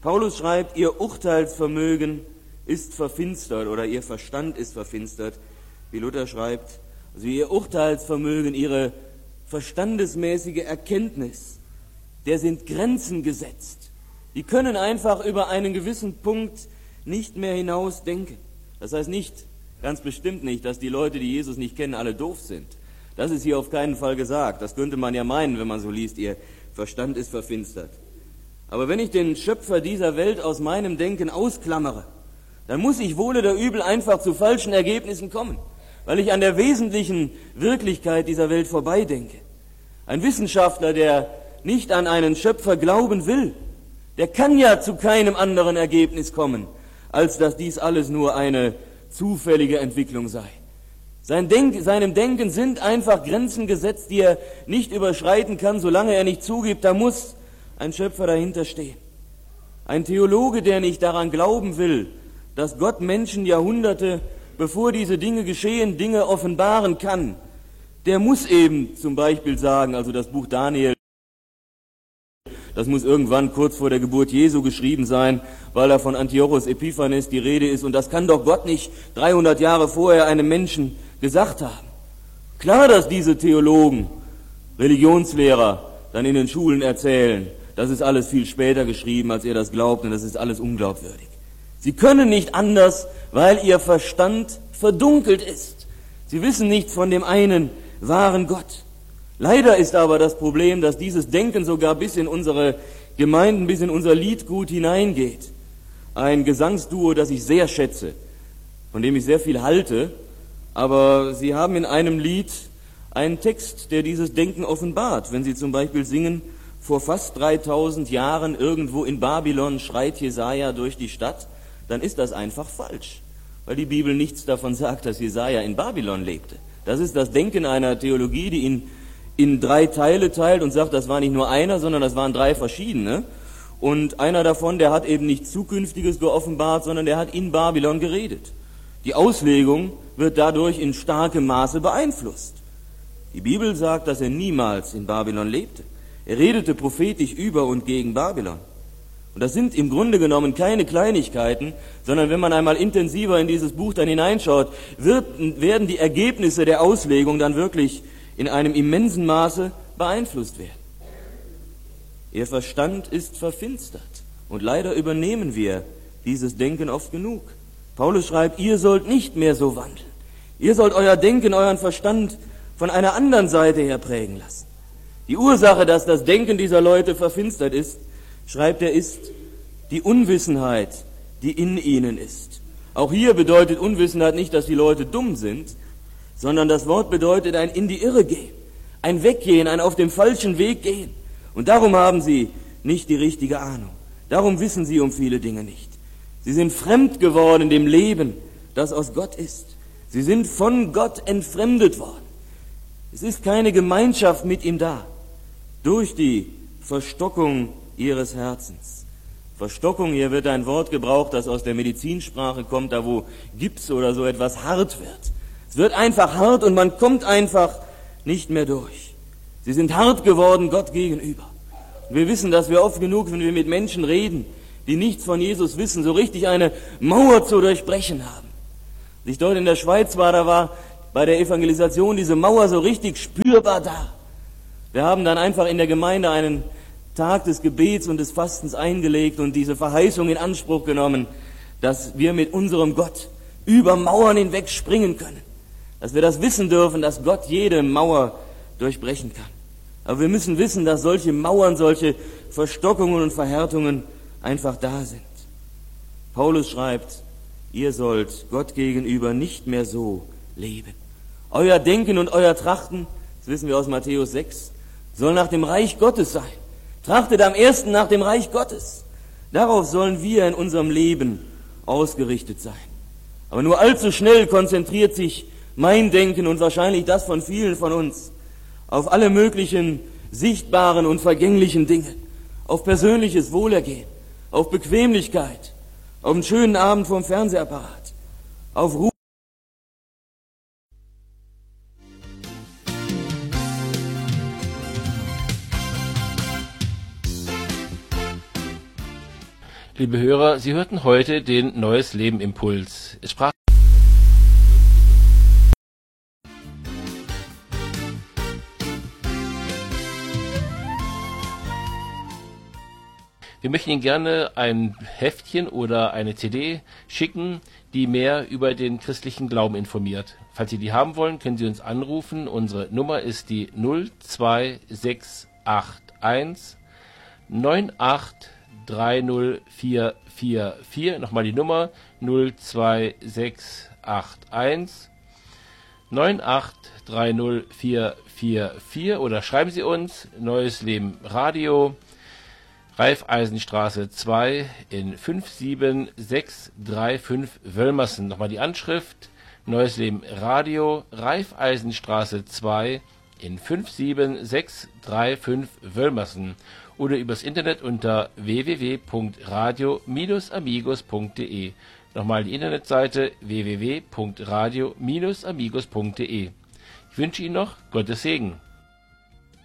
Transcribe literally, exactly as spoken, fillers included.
Paulus schreibt, ihr Urteilsvermögen ist verfinstert oder ihr Verstand ist verfinstert, wie Luther schreibt. Also ihr Urteilsvermögen, ihre verstandesmäßige Erkenntnis, der sind Grenzen gesetzt. Die können einfach über einen gewissen Punkt nicht mehr hinaus denken. Das heißt nicht, ganz bestimmt nicht, dass die Leute, die Jesus nicht kennen, alle doof sind. Das ist hier auf keinen Fall gesagt. Das könnte man ja meinen, wenn man so liest, ihr Verstand ist verfinstert. Aber wenn ich den Schöpfer dieser Welt aus meinem Denken ausklammere, dann muss ich wohl oder übel einfach zu falschen Ergebnissen kommen, weil ich an der wesentlichen Wirklichkeit dieser Welt vorbeidenke. Ein Wissenschaftler, der nicht an einen Schöpfer glauben will, der kann ja zu keinem anderen Ergebnis kommen, als dass dies alles nur eine zufällige Entwicklung sei. Sein Denk, seinem Denken sind einfach Grenzen gesetzt, die er nicht überschreiten kann, solange er nicht zugibt, da muss ein Schöpfer dahinter stehen. Ein Theologe, der nicht daran glauben will, dass Gott Menschen Jahrhunderte, bevor diese Dinge geschehen, Dinge offenbaren kann, der muss eben zum Beispiel sagen, also das Buch Daniel, das muss irgendwann kurz vor der Geburt Jesu geschrieben sein, weil da von Antiochus Epiphanes die Rede ist, und das kann doch Gott nicht dreihundert Jahre vorher einem Menschen gesagt haben. Klar, dass diese Theologen, Religionslehrer dann in den Schulen erzählen, das ist alles viel später geschrieben, als ihr das glaubt, und das ist alles unglaubwürdig. Sie können nicht anders, weil ihr Verstand verdunkelt ist. Sie wissen nichts von dem einen wahren Gott. Leider ist aber das Problem, dass dieses Denken sogar bis in unsere Gemeinden, bis in unser Liedgut hineingeht. Ein Gesangsduo, das ich sehr schätze, von dem ich sehr viel halte, aber sie haben in einem Lied einen Text, der dieses Denken offenbart. Wenn sie zum Beispiel singen, vor fast dreitausend Jahren irgendwo in Babylon schreit Jesaja durch die Stadt, dann ist das einfach falsch, weil die Bibel nichts davon sagt, dass Jesaja in Babylon lebte. Das ist das Denken einer Theologie, die ihn in drei Teile teilt und sagt, das war nicht nur einer, sondern das waren drei verschiedene. Und einer davon, der hat eben nicht Zukünftiges geoffenbart, sondern der hat in Babylon geredet. Die Auslegung wird dadurch in starkem Maße beeinflusst. Die Bibel sagt, dass er niemals in Babylon lebte. Er redete prophetisch über und gegen Babylon. Und das sind im Grunde genommen keine Kleinigkeiten, sondern wenn man einmal intensiver in dieses Buch dann hineinschaut, wird, werden die Ergebnisse der Auslegung dann wirklich in einem immensen Maße beeinflusst werden. Ihr Verstand ist verfinstert und leider übernehmen wir dieses Denken oft genug. Paulus schreibt, ihr sollt nicht mehr so wandeln. Ihr sollt euer Denken, euren Verstand von einer anderen Seite her prägen lassen. Die Ursache, dass das Denken dieser Leute verfinstert ist, schreibt er, ist die Unwissenheit, die in ihnen ist. Auch hier bedeutet Unwissenheit nicht, dass die Leute dumm sind, sondern das Wort bedeutet ein in die Irre gehen, ein Weggehen, ein auf dem falschen Weg gehen. Und darum haben sie nicht die richtige Ahnung. Darum wissen sie um viele Dinge nicht. Sie sind fremd geworden dem Leben, das aus Gott ist. Sie sind von Gott entfremdet worden. Es ist keine Gemeinschaft mit ihm da. Durch die Verstockung ihres Herzens. Verstockung, hier wird ein Wort gebraucht, das aus der Medizinsprache kommt, da wo Gips oder so etwas hart wird. Es wird einfach hart und man kommt einfach nicht mehr durch. Sie sind hart geworden Gott gegenüber. Wir wissen, dass wir oft genug, wenn wir mit Menschen reden, die nichts von Jesus wissen, so richtig eine Mauer zu durchbrechen haben. Als ich dort in der Schweiz war, da war bei der Evangelisation diese Mauer so richtig spürbar da. Wir haben dann einfach in der Gemeinde einen Tag des Gebets und des Fastens eingelegt und diese Verheißung in Anspruch genommen, dass wir mit unserem Gott über Mauern hinweg springen können. Dass wir das wissen dürfen, dass Gott jede Mauer durchbrechen kann. Aber wir müssen wissen, dass solche Mauern, solche Verstockungen und Verhärtungen einfach da sind. Paulus schreibt, ihr sollt Gott gegenüber nicht mehr so leben. Euer Denken und euer Trachten, das wissen wir aus Matthäus sechs, soll nach dem Reich Gottes sein. Trachtet am ersten nach dem Reich Gottes. Darauf sollen wir in unserem Leben ausgerichtet sein. Aber nur allzu schnell konzentriert sich mein Denken und wahrscheinlich das von vielen von uns auf alle möglichen sichtbaren und vergänglichen Dinge, auf persönliches Wohlergehen, auf Bequemlichkeit, auf einen schönen Abend vorm Fernsehapparat, auf Ruhe. Liebe Hörer, Sie hörten heute den Neues Leben Impuls. Es sprach Wir möchten Ihnen gerne ein Heftchen oder eine C D schicken, die mehr über den christlichen Glauben informiert. Falls Sie die haben wollen, können Sie uns anrufen. Unsere Nummer ist die null zwei sechs acht eins neun acht drei null vier vier vier. Nochmal die Nummer null zwei sechs acht eins neun acht drei null vier vier vier oder schreiben Sie uns Neues Leben Radio, Raiffeisenstraße zwei in fünf sieben sechs drei fünf Wölmersen. Nochmal die Anschrift: Neues Leben Radio, Raiffeisenstraße zwei in fünf sieben sechs drei fünf Wölmersen. Oder übers Internet unter w w w punkt radio Bindestrich amigos punkt de. Nochmal die Internetseite w w w punkt radio Bindestrich amigos punkt de. Ich wünsche Ihnen noch Gottes Segen.